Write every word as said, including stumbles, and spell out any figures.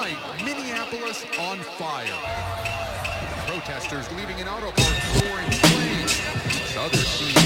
Tonight, Minneapolis on fire. Protesters leaving an auto park roaring flames. Others seeing